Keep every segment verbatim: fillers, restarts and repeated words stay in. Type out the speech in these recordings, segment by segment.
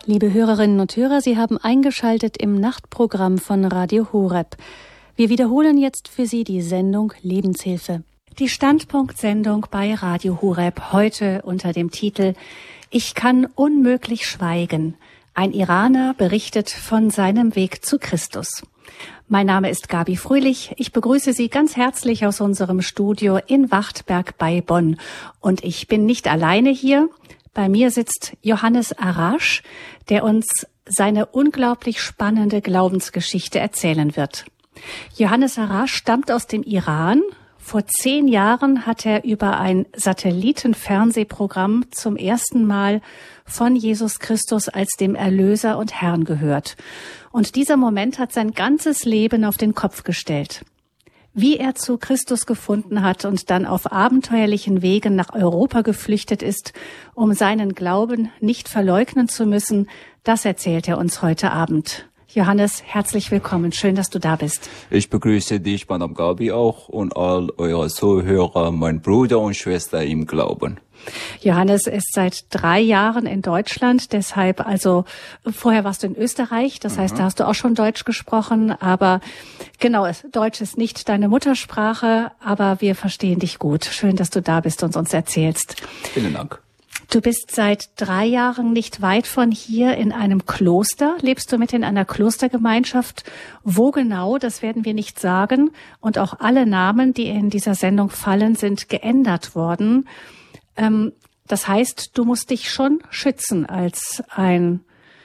Liebe Hörerinnen und Hörer, Sie haben eingeschaltet im Nachtprogramm von Radio Horeb. Wir wiederholen jetzt für Sie die Sendung Lebenshilfe. Die Standpunktsendung bei Radio Horeb, heute unter dem Titel Ich kann unmöglich schweigen. Ein Iraner berichtet von seinem Weg zu Christus. Mein Name ist Gabi Fröhlich. Ich begrüße Sie ganz herzlich aus unserem Studio in Wachtberg bei Bonn. Und ich bin nicht alleine hier. Bei mir sitzt Johannes Arash, der uns seine unglaublich spannende Glaubensgeschichte erzählen wird. Johannes Arash stammt aus dem Iran. Vor zehn Jahren hat er über ein Satellitenfernsehprogramm zum ersten Mal von Jesus Christus als dem Erlöser und Herrn gehört. Und dieser Moment hat sein ganzes Leben auf den Kopf gestellt. Wie er zu Christus gefunden hat und dann auf abenteuerlichen Wegen nach Europa geflüchtet ist, um seinen Glauben nicht verleugnen zu müssen, das erzählt er uns heute Abend. Johannes, herzlich willkommen. Schön, dass du da bist. Ich begrüße dich, Madame Gabi, auch und all eure Zuhörer, mein Bruder und Schwester im Glauben. Johannes ist seit drei Jahren in Deutschland, deshalb also, vorher warst du in Österreich, das mhm. heißt, da hast du auch schon Deutsch gesprochen, aber genau, Deutsch ist nicht deine Muttersprache, aber wir verstehen dich gut. Schön, dass du da bist und uns erzählst. Vielen Dank. Du bist seit drei Jahren nicht weit von hier in einem Kloster. Lebst du mit in einer Klostergemeinschaft? Wo genau, das werden wir nicht sagen. Und auch alle Namen, die in dieser Sendung fallen, sind geändert worden. Ähm, das heißt, du musst dich schon schützen als ein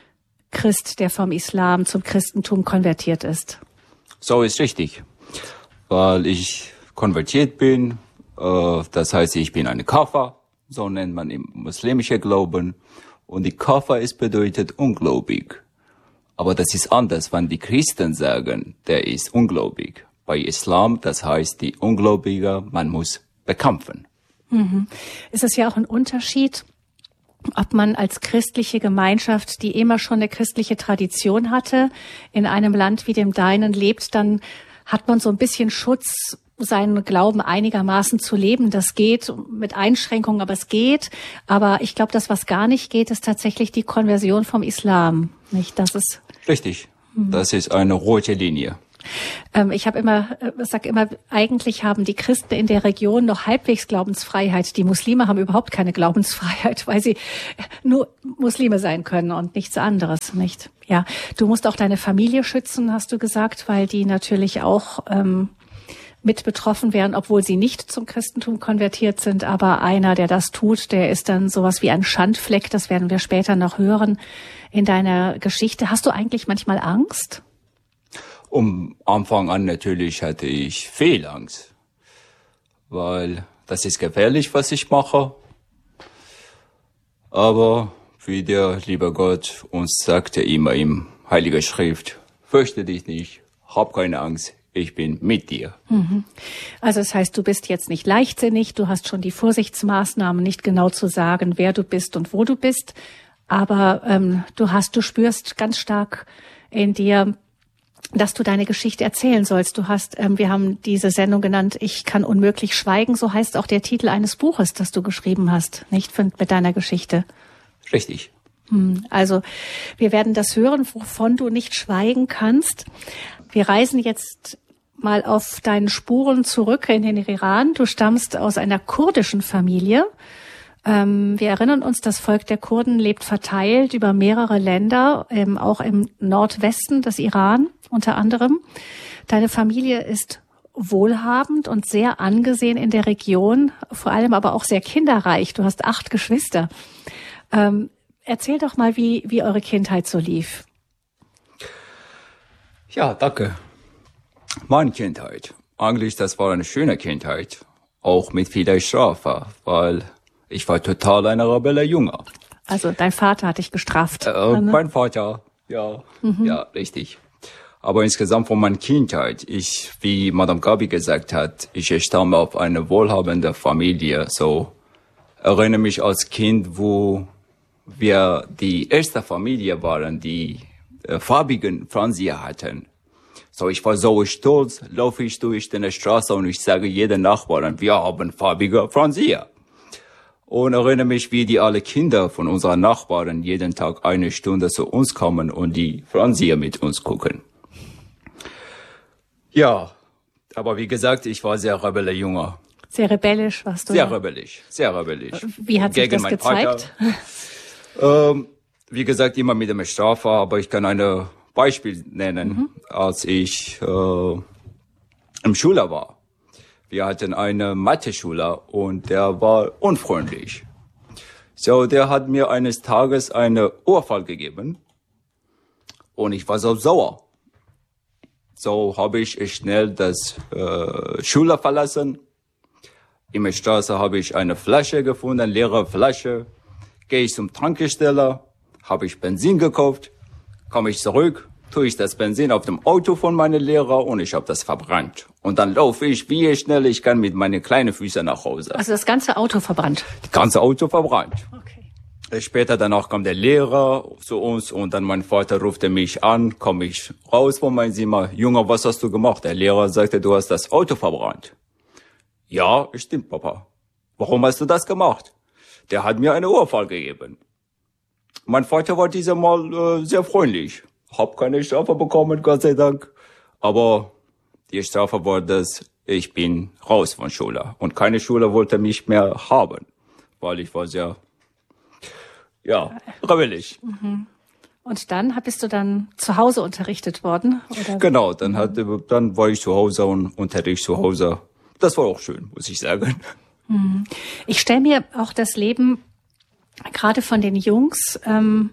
Christ, der vom Islam zum Christentum konvertiert ist. So ist richtig. Weil ich konvertiert bin, äh, das heißt, ich bin eine Kafir. So nennt man im muslimischen Glauben. Und die Kafir ist bedeutet ungläubig. Aber das ist anders, wenn die Christen sagen, der ist ungläubig. Bei Islam, das heißt, die Ungläubige, man muss bekämpfen. Mhm. Es ist ja auch ein Unterschied, ob man als christliche Gemeinschaft, die immer schon eine christliche Tradition hatte, in einem Land wie dem deinen lebt, dann hat man so ein bisschen Schutz, seinen Glauben einigermaßen zu leben. Das geht mit Einschränkungen, aber es geht. Aber ich glaube, das, was gar nicht geht, ist tatsächlich die Konversion vom Islam. Nicht? Das ist richtig. Das ist eine rote Linie. Ähm, ich habe immer, ich sag immer, eigentlich haben die Christen in der Region noch halbwegs Glaubensfreiheit. Die Muslime haben überhaupt keine Glaubensfreiheit, weil sie nur Muslime sein können und nichts anderes, nicht? Ja, du musst auch deine Familie schützen, hast du gesagt, weil die natürlich auch ähm, mit betroffen wären, obwohl sie nicht zum Christentum konvertiert sind. Aber einer, der das tut, der ist dann sowas wie ein Schandfleck. Das werden wir später noch hören in deiner Geschichte. Hast du eigentlich manchmal Angst? Um Anfang an natürlich hatte ich viel Angst, weil das ist gefährlich, was ich mache. Aber wie der liebe Gott uns sagte immer im Heiligen Schrift, fürchte dich nicht, hab keine Angst. Ich bin mit dir. Also das heißt, du bist jetzt nicht leichtsinnig, du hast schon die Vorsichtsmaßnahmen, nicht genau zu sagen, wer du bist und wo du bist, aber ähm, du hast, du spürst ganz stark in dir, dass du deine Geschichte erzählen sollst. Du hast, ähm, wir haben diese Sendung genannt, Ich kann unmöglich schweigen, so heißt auch der Titel eines Buches, das du geschrieben hast, nicht mit deiner Geschichte. Richtig. Also wir werden das hören, wovon du nicht schweigen kannst. Wir reisen jetzt mal auf deinen Spuren zurück in den Iran. Du stammst aus einer kurdischen Familie. Ähm, wir erinnern uns, das Volk der Kurden lebt verteilt über mehrere Länder, ähm, auch im Nordwesten des Iran unter anderem. Deine Familie ist wohlhabend und sehr angesehen in der Region, vor allem aber auch sehr kinderreich. Du hast acht Geschwister. Ähm, erzähl doch mal, wie, wie eure Kindheit so lief. Ja, danke. Meine Kindheit. Eigentlich, das war eine schöne Kindheit. Auch mit vieler Strafe, weil ich war total ein rebeller Junge. Also dein Vater hat dich gestraft. Äh, ne? Mein Vater, ja, mhm. ja, richtig. Aber insgesamt von meiner Kindheit, ich, wie Madame Gabi gesagt hat, ich stamme auf eine wohlhabende Familie. So erinnere mich als Kind, wo wir die erste Familie waren, die äh, farbigen Fernseher hatten. So, ich war so stolz, laufe ich durch die Straße und ich sage jedem Nachbarn, wir haben farbige Fernseher. Und erinnere mich, wie die alle Kinder von unseren Nachbarn jeden Tag eine Stunde zu uns kommen und die Fernseher mit uns gucken. Ja, aber wie gesagt, ich war sehr rebelle Junge. Sehr rebellisch warst du? Sehr ja. rebellisch, sehr rebellisch. Wie hat sich Gegen das gezeigt? Ähm, wie gesagt, immer mit dem Strafe, aber ich kann ein Beispiel nennen, mhm. als ich äh, im Schüler war. Wir hatten einen Mathe-Schüler und der war unfreundlich. So, der hat mir eines Tages eine Ohrfeige gegeben und ich war so sauer. So habe ich schnell das äh, Schule verlassen. In der Straße habe ich eine Flasche gefunden, eine leere Flasche. Gehe ich zum Tanksteller, habe ich Benzin gekauft, komme ich zurück, tue ich das Benzin auf dem Auto von meinem Lehrer und ich habe das verbrannt. Und dann laufe ich, wie schnell ich kann, mit meinen kleinen Füßen nach Hause. Also das ganze Auto verbrannt? Das ganze Auto verbrannt. Okay. Später danach kam der Lehrer zu uns und dann mein Vater rufte mich an, komme ich raus von meinem Zimmer. Junge, was hast du gemacht? Der Lehrer sagte, du hast das Auto verbrannt. Ja, stimmt, Papa. Warum hast du das gemacht? Der hat mir eine Ohrfeige gegeben. Mein Vater war dieses Mal äh, sehr freundlich. Hab keine Strafe bekommen, Gott sei Dank. Aber die Strafe war das, ich bin raus von Schule. Und keine Schule wollte mich mehr haben, weil ich war sehr, ja, rebellisch. Mhm. Und dann bist du dann zu Hause unterrichtet worden? Oder? Genau, dann, hat, dann war ich zu Hause und Unterricht zu Hause. Das war auch schön, muss ich sagen. Mhm. Ich stelle mir auch das Leben gerade von den Jungs ähm,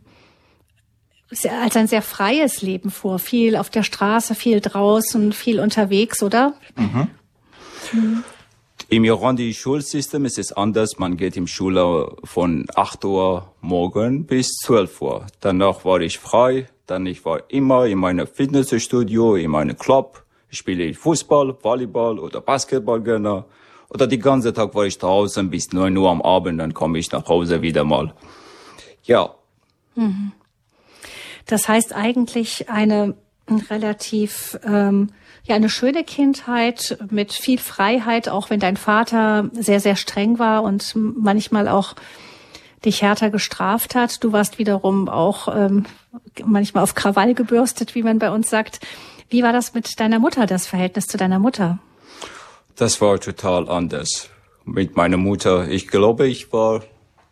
als ein sehr freies Leben vor. Viel auf der Straße, viel draußen, viel unterwegs, oder? Mhm. Mhm. Im iranischem Schulsystem ist es anders. Man geht in Schule von acht Uhr morgen bis zwölf Uhr. Danach war ich frei. Dann ich war immer in meinem Fitnessstudio, in meinem Club. Ich spiele Fußball, Volleyball oder Basketball gerne. Oder den ganzen Tag war ich draußen bis neun Uhr am Abend. Dann komme ich nach Hause wieder mal. Ja. Mhm. Das heißt eigentlich eine relativ, ähm, ja, eine schöne Kindheit mit viel Freiheit, auch wenn dein Vater sehr, sehr streng war und manchmal auch dich härter gestraft hat. Du warst wiederum auch ähm, manchmal auf Krawall gebürstet, wie man bei uns sagt. Wie war das mit deiner Mutter, das Verhältnis zu deiner Mutter? Das war total anders. Mit meiner Mutter, ich glaube, ich war,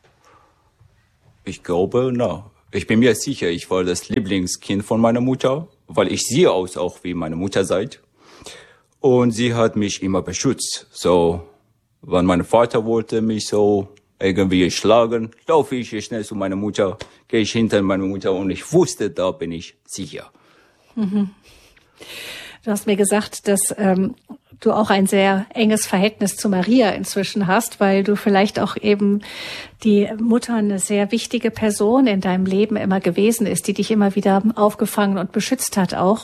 ich glaube, na, ich bin mir sicher, ich war das Lieblingskind von meiner Mutter, weil ich sehe aus auch wie meine Mutter seid. Und sie hat mich immer beschützt. So, wenn mein Vater wollte mich so irgendwie schlagen, laufe ich schnell zu meiner Mutter, gehe ich hinter meine Mutter und ich wusste, da bin ich sicher. Mhm. Du hast mir gesagt, dass ähm, du auch ein sehr enges Verhältnis zu Maria inzwischen hast, weil du vielleicht auch eben die Mutter eine sehr wichtige Person in deinem Leben immer gewesen ist, die dich immer wieder aufgefangen und beschützt hat auch.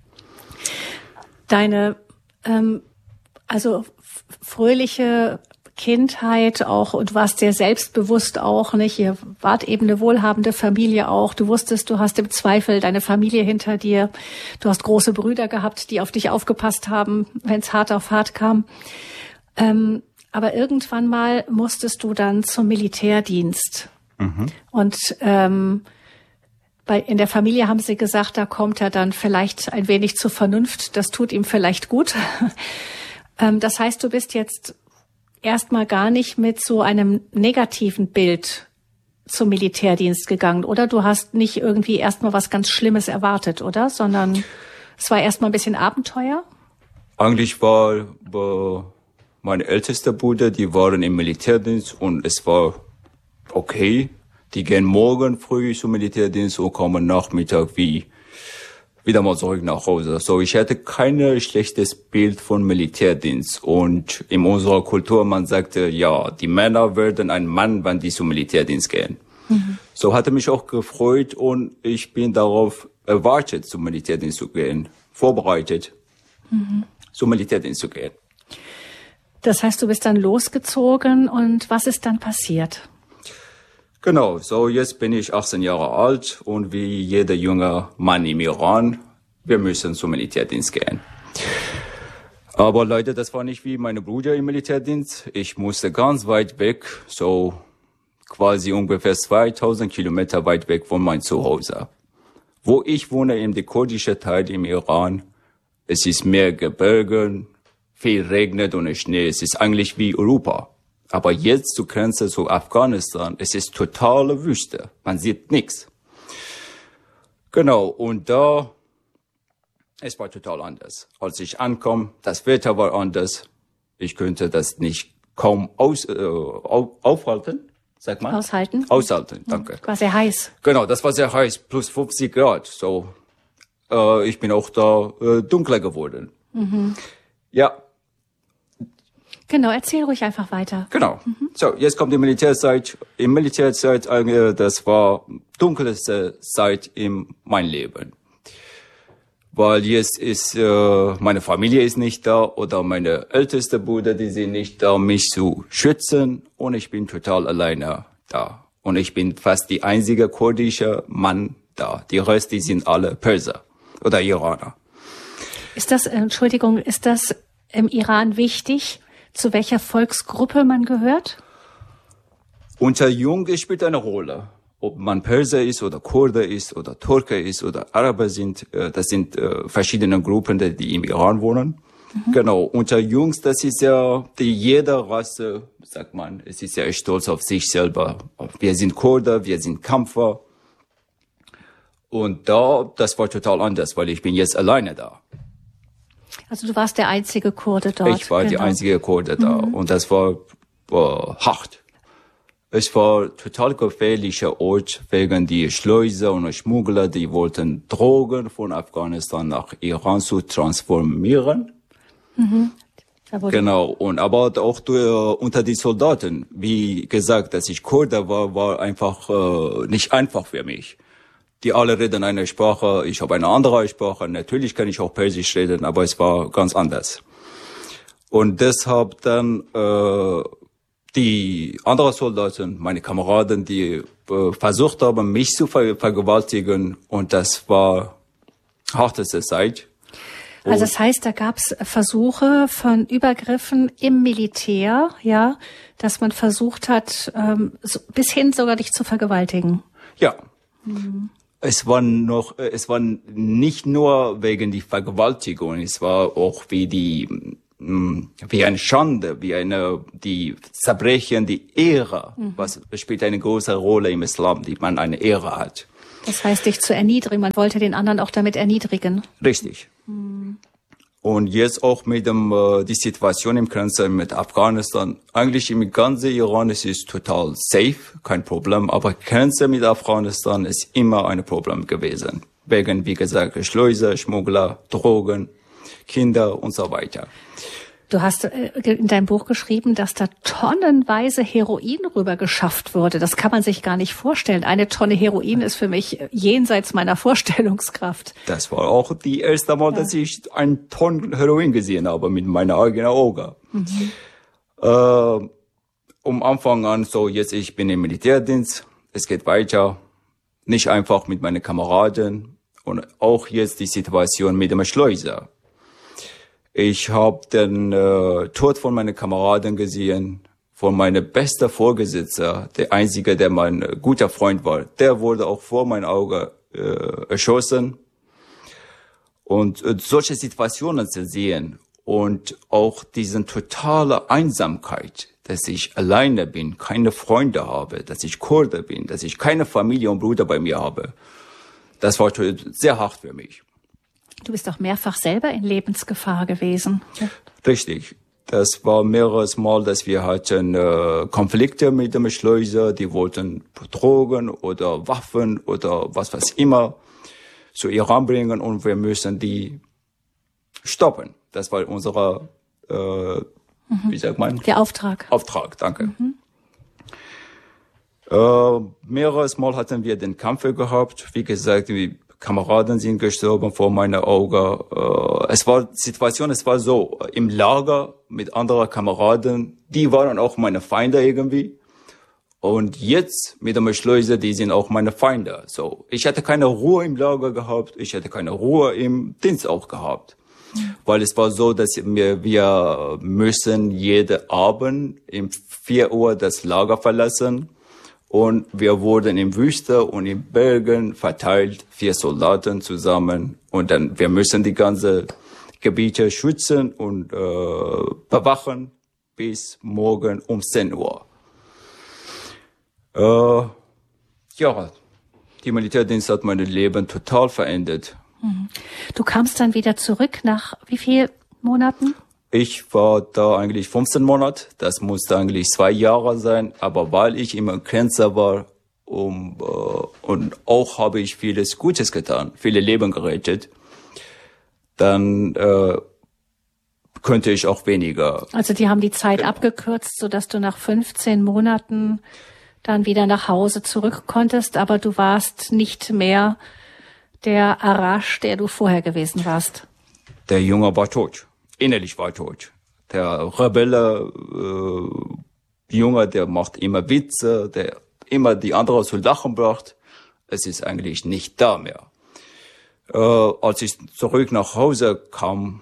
Deine ähm, also fröhliche Kindheit auch, und du warst sehr selbstbewusst auch, nicht? Ihr wart eben eine wohlhabende Familie auch. Du wusstest, du hast im Zweifel deine Familie hinter dir. Du hast große Brüder gehabt, die auf dich aufgepasst haben, wenn es hart auf hart kam. Ähm, aber irgendwann mal musstest du dann zum Militärdienst. Mhm. Und ähm, bei, in der Familie haben sie gesagt, da kommt er dann vielleicht ein wenig zur Vernunft. Das tut ihm vielleicht gut. ähm, das heißt, du bist jetzt erstmal gar nicht mit so einem negativen Bild zum Militärdienst gegangen, oder? Du hast nicht irgendwie erstmal was ganz Schlimmes erwartet, oder? Sondern es war erstmal ein bisschen Abenteuer? Eigentlich war, war mein ältester Bruder, die waren im Militärdienst und es war okay. Die gehen morgen früh zum Militärdienst und kommen Nachmittag wie wieder mal zurück nach Hause. So, ich hatte kein schlechtes Bild von Militärdienst. Und in unserer Kultur, man sagte, ja, die Männer werden ein Mann, wenn die zum Militärdienst gehen. Mhm. So hatte mich auch gefreut und ich bin darauf erwartet, zum Militärdienst zu gehen, vorbereitet, mhm. zum Militärdienst zu gehen. Das heißt, du bist dann losgezogen und was ist dann passiert? Genau, so jetzt bin ich achtzehn Jahre alt und wie jeder junge Mann im Iran, wir müssen zum Militärdienst gehen. Aber Leute, das war nicht wie meine Brüder im Militärdienst. Ich musste ganz weit weg, so quasi ungefähr zweitausend Kilometer weit weg von meinem Zuhause. Wo ich wohne, in der kurdischen Teil im Iran, es ist mehr Gebirge, viel regnet und Schnee. Es ist eigentlich wie Europa. Aber jetzt zur Grenze zu Afghanistan, es ist totale Wüste. Man sieht nichts. Genau, und da, es war total anders. Als ich ankam, das Wetter war anders. Ich könnte das nicht kaum aus, äh, auf, aufhalten, sagt man. Aushalten. Aushalten, danke. War sehr heiß. Genau, das war sehr heiß, plus fünfzig Grad. So, äh, ich bin auch da äh, dunkler geworden. Mhm. Ja. Genau, erzähl ruhig einfach weiter. Genau. Mhm. So, jetzt kommt die Militärzeit. Im Militärzeit, äh, das war dunkelste Zeit in meinem Leben. Weil jetzt ist, äh, meine Familie ist nicht da oder meine älteste Brüder, die sind nicht da, mich zu schützen. Und ich bin total alleine da. Und ich bin fast die einzige kurdische Mann da. Die Rest, die sind alle Perser oder Iraner. Ist das, Entschuldigung, ist das im Iran wichtig, zu welcher Volksgruppe man gehört? Unter Jungen spielt eine Rolle. Ob man Perser ist oder Kurde ist oder Türke ist oder Araber sind, das sind verschiedene Gruppen, die im Iran wohnen. Mhm. Genau, unter Jungs, das ist ja, die jede Rasse, sagt man, es ist ja stolz auf sich selber. Wir sind Kurden, wir sind Kämpfer. Und da, das war total anders, weil ich bin jetzt alleine da. Also du warst der einzige Kurde dort. Ich war genau. die einzige Kurde da. Mhm. Und das war, war hart. Es war total gefährlicher Ort wegen die Schleuser und Schmuggler, die wollten Drogen von Afghanistan nach Iran zu transformieren. Mhm. Genau. Und aber auch durch, unter die Soldaten, wie gesagt, dass ich Kurde war, war einfach äh, nicht einfach für mich. Die alle reden eine Sprache, ich habe eine andere Sprache. Natürlich kann ich auch Persisch reden, aber es war ganz anders. Und deshalb dann äh, die anderen Soldaten, meine Kameraden, die äh, versucht haben, mich zu ver vergewaltigen. Und das war harteste Zeit. Und also das heißt, da gab es Versuche von Übergriffen im Militär, ja, dass man versucht hat, ähm, so, bis hin sogar dich zu vergewaltigen. Ja. Mhm. Es war noch, es war nicht nur wegen die Vergewaltigung, es war auch wie die, wie eine Schande, wie eine, die Verbrechen, die Ehre, mhm. was spielt eine große Rolle im Islam, die man eine Ehre hat. Das heißt, dich zu erniedrigen, man wollte den anderen auch damit erniedrigen. Richtig. Mhm. Und jetzt auch mit dem, äh, die Situation im Grenze mit Afghanistan. Eigentlich im ganzen Iran ist es total safe, kein Problem. Aber Grenze mit Afghanistan ist immer ein Problem gewesen. Wegen, wie gesagt, Schleuser, Schmuggler, Drogen, Kinder und so weiter. Du hast in deinem Buch geschrieben, dass da tonnenweise Heroin rüber geschafft wurde. Das kann man sich gar nicht vorstellen. Eine Tonne Heroin ist für mich jenseits meiner Vorstellungskraft. Das war auch die erste Mal, ja. dass ich ein Tonnen Heroin gesehen habe mit meinen eigenen Augen. Mhm. Äh, um Anfang an, so jetzt ich bin im Militärdienst, es geht weiter. Nicht einfach mit meinen Kameraden und auch jetzt die Situation mit dem Schleuser. Ich habe den äh, Tod von meinen Kameraden gesehen, von meinem besten Vorgesetzter, der einzige, der mein äh, guter Freund war. Der wurde auch vor meinen Augen äh, erschossen. Und äh, solche Situationen zu sehen und auch diese totale Einsamkeit, dass ich alleine bin, keine Freunde habe, dass ich Kurde bin, dass ich keine Familie und Bruder bei mir habe, das war sehr hart für mich. Du bist auch mehrfach selber in Lebensgefahr gewesen. Ja. Richtig. Das war mehreres Mal, dass wir hatten äh, Konflikte mit dem Schleuser. Die wollten Drogen oder Waffen oder was was immer zu Iran bringen und wir müssen die stoppen. Das war unser, äh, mhm. wie sagt man? Der Auftrag. Auftrag, danke. Mhm. Äh, mehreres Mal hatten wir den Kampf gehabt. Wie gesagt, die Kameraden sind gestorben vor meinen Augen. Äh, es war Situation, es war so, im Lager mit anderen Kameraden, die waren auch meine Feinde irgendwie. Und jetzt mit dem Schleuser, die sind auch meine Feinde. So, ich hatte keine Ruhe im Lager gehabt, ich hatte keine Ruhe im Dienst auch gehabt. Mhm. Weil es war so, dass wir, wir müssen jeden Abend um vier Uhr das Lager verlassen. Und wir wurden in Wüste und in Bergen verteilt, vier Soldaten zusammen. Und dann, wir müssen die ganze Gebiete schützen und äh, bewachen bis morgen um zehn Uhr. Äh, ja, die Militärdienst hat mein Leben total verändert. Du kamst dann wieder zurück nach wie vielen Monaten? Ich war da eigentlich fünfzehn Monate. Das musste eigentlich zwei Jahre sein. Aber weil ich immer Grenze war um, äh, und auch habe ich vieles Gutes getan, viele Leben gerettet, dann äh, könnte ich auch weniger. Also die haben die Zeit genau. abgekürzt, sodass du nach fünfzehn Monaten dann wieder nach Hause zurück konntest, aber du warst nicht mehr der Arash, der du vorher gewesen warst. Der Junge war tot. Innerlich war tot. Der Rebelle äh, Junge, der macht immer Witze, der immer die anderen zu lachen brachte. Es ist eigentlich nicht da mehr. Äh, als ich zurück nach Hause kam,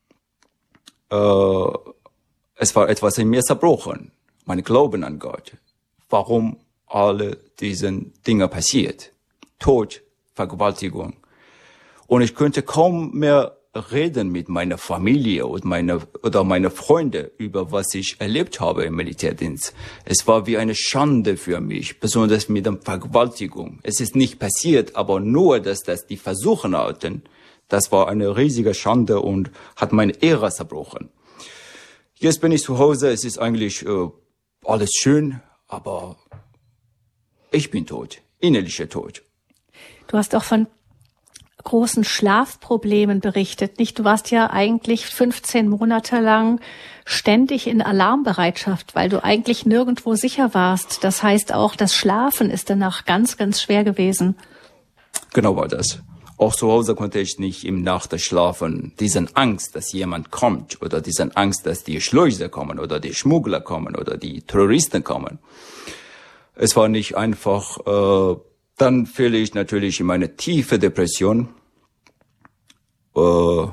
äh, es war etwas in mir zerbrochen. Mein Glauben an Gott. Warum alle diese Dinge passiert. Tod, Vergewaltigung. Und ich könnte kaum mehr reden mit meiner Familie und meine, oder meine Freunde über was ich erlebt habe im Militärdienst. Es war wie eine Schande für mich, besonders mit der Vergewaltigung. Es ist nicht passiert, aber nur, dass das die versuchen hatten, das war eine riesige Schande und hat meine Ehre zerbrochen. Jetzt bin ich zu Hause, es ist eigentlich äh, alles schön, aber ich bin tot, innerlicher Tod. Du hast auch von großen Schlafproblemen berichtet, nicht? Du warst ja eigentlich fünfzehn Monate lang ständig in Alarmbereitschaft, weil du eigentlich nirgendwo sicher warst. Das heißt auch, das Schlafen ist danach ganz, ganz schwer gewesen. Genau war das. Auch zu Hause konnte ich nicht im Nacht schlafen. Diesen Angst, dass jemand kommt oder diesen Angst, dass die Schleuser kommen oder die Schmuggler kommen oder die Terroristen kommen. Es war nicht einfach. Äh, dann fiel ich natürlich in eine tiefe Depression. Äh,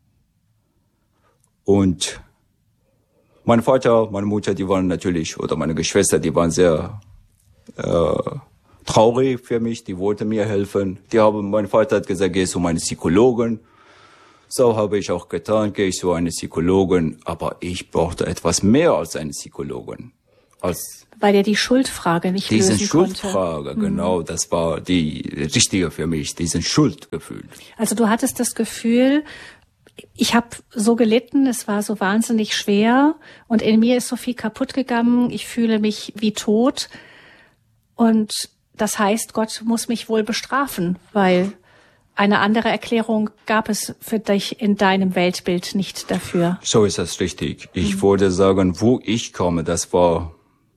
und mein Vater, meine Mutter, die waren natürlich, oder meine Geschwister, die waren sehr äh, traurig für mich, die wollten mir helfen. Die haben, mein Vater hat gesagt, geh zu einem Psychologen. So habe ich auch getan, gehe ich zu einem Psychologen. Aber ich brauchte etwas mehr als einen Psychologen. Als Weil er die Schuldfrage nicht diese lösen Schuldfrage, konnte. genau, das war die richtige für mich, diesen Schuldgefühl. Also du hattest das Gefühl, ich habe so gelitten, es war so wahnsinnig schwer und in mir ist so viel kaputt gegangen, ich fühle mich wie tot und das heißt, Gott muss mich wohl bestrafen, weil eine andere Erklärung gab es für dich in deinem Weltbild nicht dafür. So ist das richtig. Ich mhm. würde sagen, wo ich komme, das war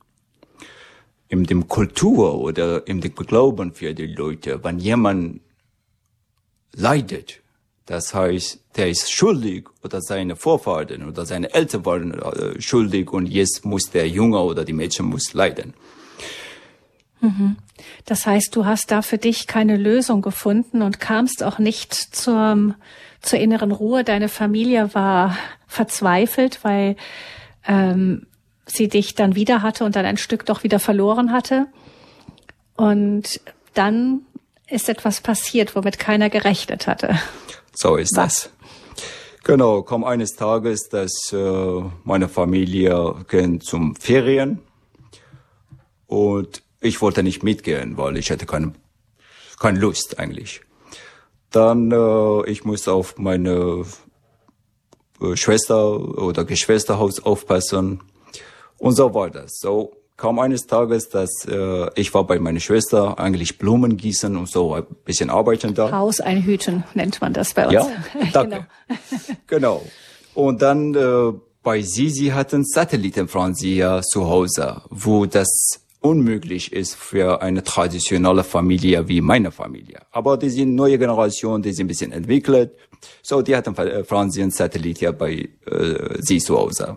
in dem Kultur oder in dem Glauben für die Leute. Wenn jemand leidet, das heißt, der ist schuldig oder seine Vorfahren oder seine Eltern waren äh, schuldig und jetzt muss der Junge oder die Mädchen muss leiden. Mhm. Das heißt, du hast da für dich keine Lösung gefunden und kamst auch nicht zur, zur inneren Ruhe. Deine Familie war verzweifelt, weil ähm, sie dich dann wieder hatte und dann ein Stück doch wieder verloren hatte. Und dann ist etwas passiert, womit keiner gerechnet hatte. So ist Was? das. Genau, kam eines Tages, dass äh, meine Familie ging zum Ferien und ich wollte nicht mitgehen, weil ich hatte keine, keine Lust eigentlich. Dann, äh, ich musste auf meine äh, Schwester oder Geschwisterhaus aufpassen. Und so war das. So kam eines Tages, dass äh, ich war bei meiner Schwester eigentlich Blumen gießen und so ein bisschen arbeiten da. Haus einhüten nennt man das bei uns. Ja, danke. Genau. genau. Und dann äh, bei sie, sie hatten Satellitenfernseher zu Hause, wo das unmöglich ist für eine traditionelle Familie wie meine Familie. Aber die sind neue Generation, die sind ein bisschen entwickelt. So, die hatten Fernsehen, Satellit hier bei äh, sie zu Hause.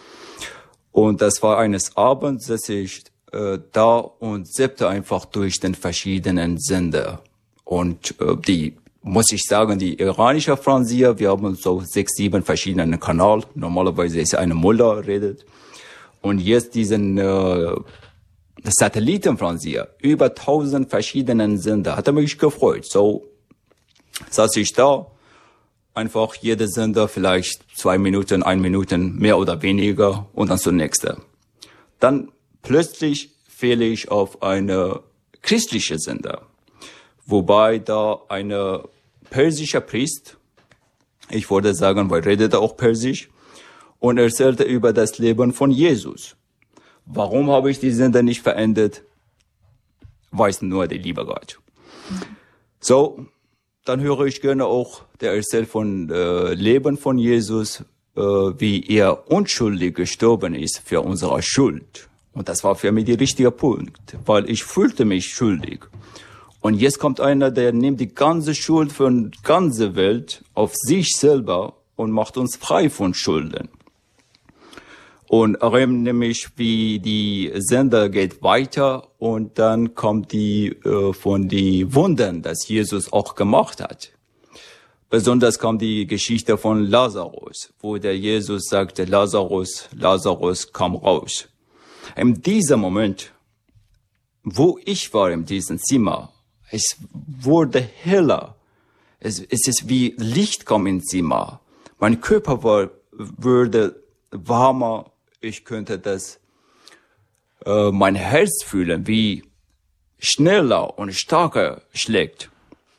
Und das war eines Abends, dass ich äh, da und zappte einfach durch den verschiedenen Sender. Und äh, die, muss ich sagen, die iranische Fernseher, wir haben so sechs, sieben verschiedene Kanäle. Normalerweise ist eine Mullah redet. Und jetzt diesen äh, Satellitenfernseher, über tausend verschiedenen Sender, hat er mich gefreut. So saß ich da, einfach jeder Sender vielleicht zwei Minuten, ein Minuten, mehr oder weniger und dann zum nächsten. Dann plötzlich fiel ich auf eine christliche Sender, wobei da eine persische Priester, ich würde sagen, weil redete auch Persisch, und erzählte über das Leben von Jesus. Warum habe ich die Sender nicht verändert? Weiß nur der liebe Gott. So, dann höre ich gerne auch der Erzähl von äh, Leben von Jesus, äh, wie er unschuldig gestorben ist für unsere Schuld. Und das war für mich der richtige Punkt, weil ich fühlte mich schuldig. Und jetzt kommt einer, der nimmt die ganze Schuld von der ganzen Welt auf sich selber und macht uns frei von Schulden. Und erinnere mich, wie die Sender geht weiter und dann kommt die äh, von die Wundern, das Jesus auch gemacht hat. Besonders kam die Geschichte von Lazarus, wo der Jesus sagte, Lazarus, Lazarus, komm raus. In diesem Moment, wo ich war in diesem Zimmer, es wurde heller. Es, es ist wie Licht kam ins Zimmer. Mein Körper war, wurde warmer. Ich könnte das, äh, mein Herz fühlen, wie schneller und stärker schlägt.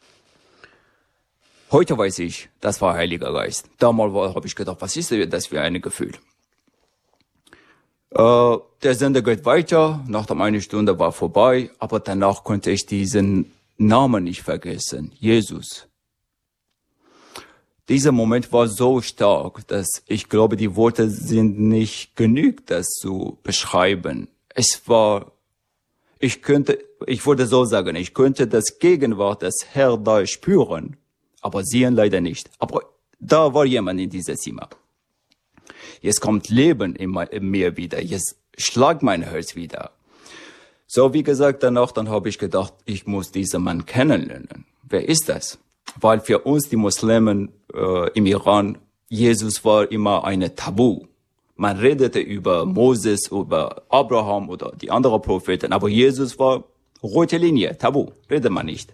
Heute weiß ich, das war Heiliger Geist. Damals habe ich gedacht, was ist das für ein Gefühl? Äh, der Sender geht weiter, nach einer Stunde war vorbei, aber danach konnte ich diesen Namen nicht vergessen, Jesus. Dieser Moment war so stark, dass ich glaube, die Worte sind nicht genug, das zu beschreiben. Es war, ich könnte, ich würde so sagen, ich könnte das Gegenwart des Herrn da spüren, aber sehen leider nicht. Aber da war jemand in diesem Zimmer. Jetzt kommt Leben in mir wieder, jetzt schlagt mein Herz wieder. So, wie gesagt, danach, dann habe ich gedacht, ich muss diesen Mann kennenlernen. Wer ist das? Weil für uns, die Muslimen äh, im Iran, Jesus war immer ein Tabu. Man redete über Moses, über Abraham oder die anderen Propheten, aber Jesus war rote Linie, Tabu, redet man nicht.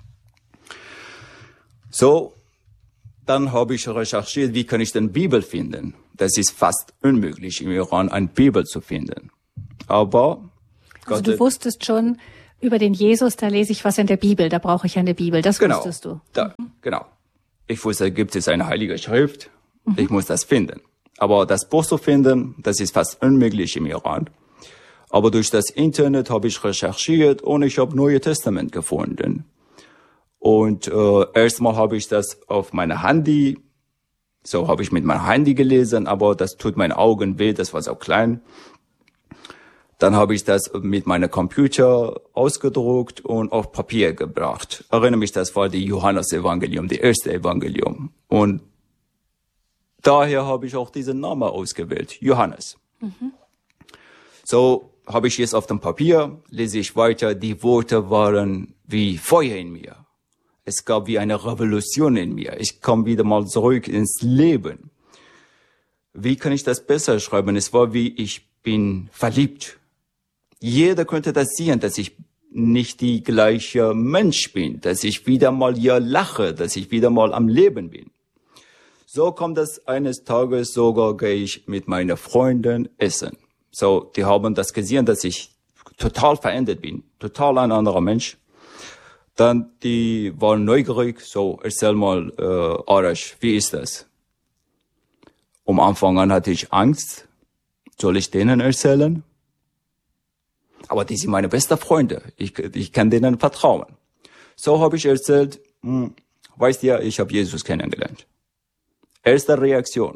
So, dann habe ich recherchiert, wie kann ich denn Bibel finden? Das ist fast unmöglich, im Iran eine Bibel zu finden. Aber also du wusstest schon, über den Jesus, da lese ich was in der Bibel, da brauche ich eine Bibel, das genau, wusstest du. Da, mhm. Genau. Ich wusste, gibt es eine heilige Schrift, mhm. Ich muss das finden. Aber das Buch zu finden, das ist fast unmöglich im Iran. Aber durch das Internet habe ich recherchiert und ich habe Neue Testament gefunden. Und äh, erstmal habe ich das auf meinem Handy, so habe ich mit meinem Handy gelesen, aber das tut meinen Augen weh, das war so klein. Dann habe ich das mit meinem Computer ausgedruckt und auf Papier gebracht. Ich erinnere mich, das war die Johannes-Evangelium, die erste Evangelium. Und daher habe ich auch diesen Namen ausgewählt, Johannes. Mhm. So habe ich jetzt auf dem Papier, lese ich weiter, die Worte waren wie Feuer in mir. Es gab wie eine Revolution in mir. Ich kam wieder mal zurück ins Leben. Wie kann ich das besser schreiben? Es war wie, ich bin verliebt. Jeder könnte das sehen, dass ich nicht die gleiche Mensch bin, dass ich wieder mal hier lache, dass ich wieder mal am Leben bin. So kommt es eines Tages, sogar gehe ich mit meinen Freunden essen. So, die haben das gesehen, dass ich total verändert bin, total ein anderer Mensch. Dann, die waren neugierig, so, erzähl mal, äh, Arash, wie ist das? Am Anfang an hatte ich Angst, soll ich denen erzählen? Aber die sind meine besten Freunde. Ich, ich kann denen vertrauen. So habe ich erzählt, hm, weißt du ja, ich habe Jesus kennengelernt. Erste Reaktion.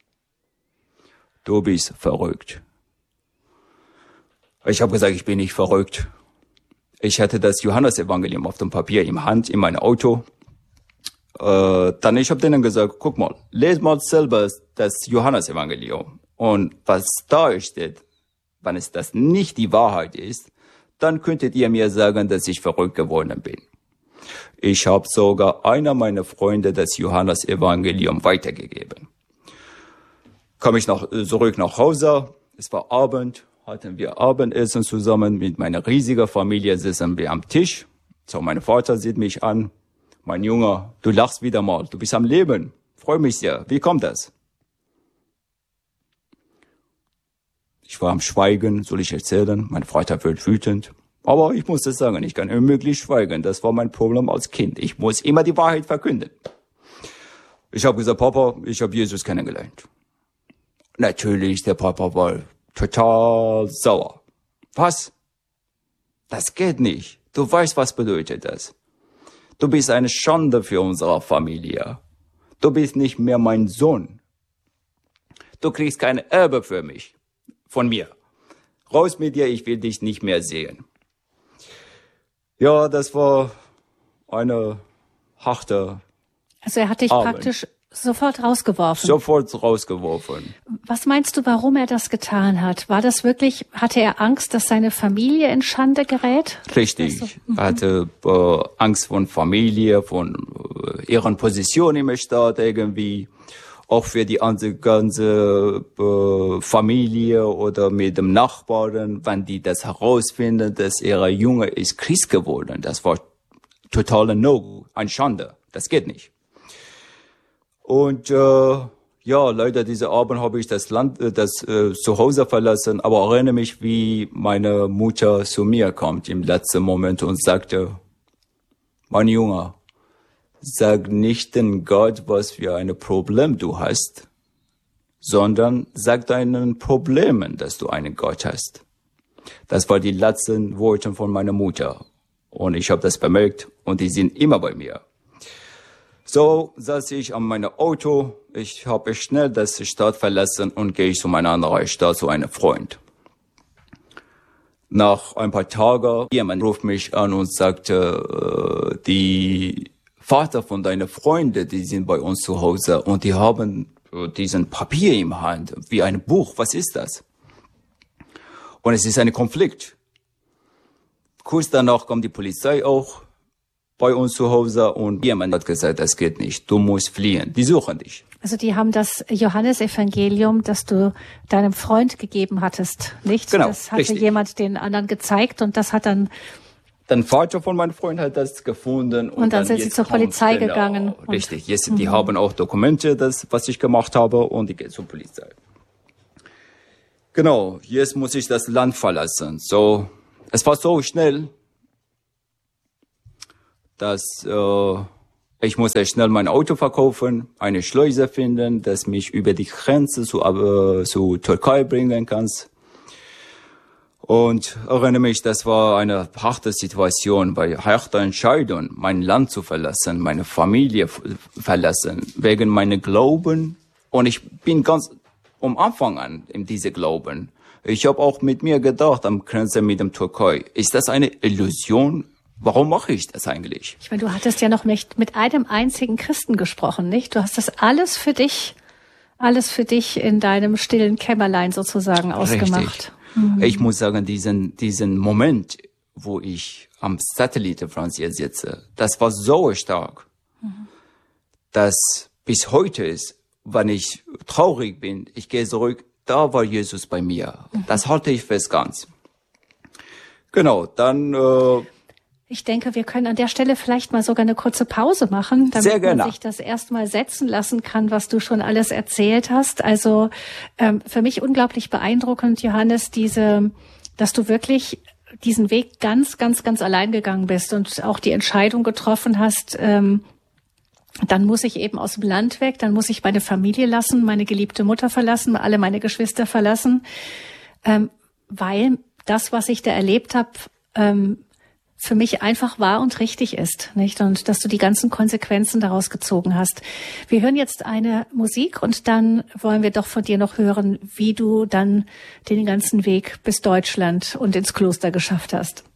Du bist verrückt. Ich habe gesagt, ich bin nicht verrückt. Ich hatte das Johannes-Evangelium auf dem Papier in Hand, in meinem Auto. Äh, dann ich habe denen gesagt, guck mal, les mal selber das Johannes-Evangelium. Und was da steht, wenn es das nicht die Wahrheit ist, dann könntet ihr mir sagen, dass ich verrückt geworden bin. Ich habe sogar einer meiner Freunde das Johannes-Evangelium weitergegeben. Komme ich noch zurück nach Hause, es war Abend hatten wir Abendessen zusammen mit meiner riesigen Familie, sitzen wir am Tisch. So, mein Vater sieht mich an. Mein Junge, du lachst wieder mal, du bist am Leben. Freue mich sehr. Wie kommt das? Ich war am Schweigen, soll ich erzählen? Mein Vater wird wütend. Aber ich muss es sagen, ich kann unmöglich schweigen. Das war mein Problem als Kind. Ich muss immer die Wahrheit verkünden. Ich habe gesagt, Papa, ich habe Jesus kennengelernt. Natürlich, der Papa war total sauer. Was? Das geht nicht. Du weißt, was bedeutet das. Du bist eine Schande für unsere Familie. Du bist nicht mehr mein Sohn. Du kriegst keine Erbe für mich. Von mir. Raus mit dir, ich will dich nicht mehr sehen. Ja, das war eine harte Also er hat dich Abend. praktisch sofort rausgeworfen. Sofort rausgeworfen. Was meinst du, warum er das getan hat? War das wirklich, hatte er Angst, dass seine Familie in Schande gerät? Richtig. Also, mhm. Er hatte äh, Angst von Familie, von äh, ihren Position im Staat irgendwie. Auch für die ganze äh, Familie oder mit dem Nachbarn, wenn die das herausfinden, dass ihre Junge ist Christ geworden. Das war totale No, ein Schande. Das geht nicht. Und äh, ja, leider diese Abend habe ich das Land, das äh, Zuhause verlassen, aber erinnere mich, wie meine Mutter zu mir kommt im letzten Moment und sagte, mein Junge, sag nicht den Gott, was für ein Problem du hast, sondern sag deinen Problemen, dass du einen Gott hast. Das waren die letzten Worte von meiner Mutter. Und ich habe das bemerkt und die sind immer bei mir. So saß ich an meinem Auto. Ich habe schnell das Stadt verlassen und gehe zu meiner anderen Stadt, zu einem Freund. Nach ein paar Tagen, jemand ruft mich an und sagte, äh, die Vater von deinen Freunden, die sind bei uns zu Hause und die haben diesen Papier in der Hand, wie ein Buch. Was ist das? Und es ist ein Konflikt. Kurz danach kommt die Polizei auch bei uns zu Hause und jemand hat gesagt, das geht nicht, du musst fliehen, die suchen dich. Also die haben das Johannesevangelium, das du deinem Freund gegeben hattest, nicht? Genau, das hatte richtig. jemand den anderen gezeigt und das hat dann... Der Vater von meinem Freund hat das gefunden. Und, und dann, dann sind sie zur Polizei genau, gegangen. Richtig, jetzt, die haben auch Dokumente, das, was ich gemacht habe, und die gehen zur Polizei. Genau, jetzt muss ich das Land verlassen. So, es war so schnell, dass äh, ich musste schnell mein Auto verkaufen, eine Schleuse finden, das mich über die Grenze zu, äh, zu Türkei bringen kann. Und erinnere mich, das war eine harte Situation, bei harter Entscheidung, mein Land zu verlassen, meine Familie verlassen, wegen meiner Glauben. Und ich bin ganz am Anfang an in diese Glauben. Ich habe auch mit mir gedacht, am Grenze mit dem Türkei, ist das eine Illusion? Warum mache ich das eigentlich? Ich meine, du hattest ja noch nicht mit einem einzigen Christen gesprochen, nicht? Du hast das alles für dich, alles für dich in deinem stillen Kämmerlein sozusagen ausgemacht. Richtig. Ich muss sagen, diesen, diesen Moment, wo ich am Satellitenfernseher sitze, das war so stark, mhm. dass bis heute ist, wenn ich traurig bin, ich gehe zurück, da war Jesus bei mir. Mhm. Das halte ich fest ganz. Genau, dann... Äh, Ich denke, wir können an der Stelle vielleicht mal sogar eine kurze Pause machen, damit man sich das erstmal setzen lassen kann, was du schon alles erzählt hast. Also ähm, für mich unglaublich beeindruckend, Johannes, diese, dass du wirklich diesen Weg ganz, ganz, ganz allein gegangen bist und auch die Entscheidung getroffen hast, ähm, dann muss ich eben aus dem Land weg, dann muss ich meine Familie lassen, meine geliebte Mutter verlassen, alle meine Geschwister verlassen, ähm, weil das, was ich da erlebt habe, ähm, für mich einfach wahr und richtig ist, nicht? Und dass du die ganzen Konsequenzen daraus gezogen hast. Wir hören jetzt eine Musik und dann wollen wir doch von dir noch hören, wie du dann den ganzen Weg bis Deutschland und ins Kloster geschafft hast.